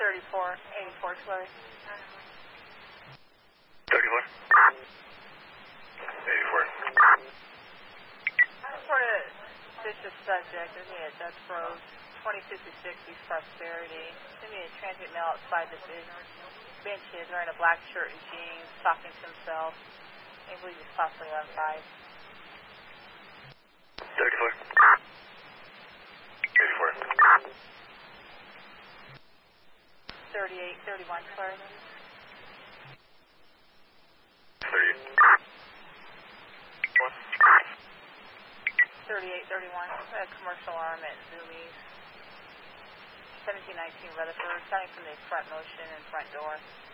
3484, Flurry. 34. 84. Report a suspicious subject. Give me a Dutch Rose, 2056 East Prosperity. Give me a transit male outside the bench. He is wearing a black shirt and jeans, talking to himself. I believe he's possibly on 5. 34. 84. 3831, Flurry. 38. 3831, a commercial arm at Zoomies. 1719 Rutherford, starting from the front motion and front door.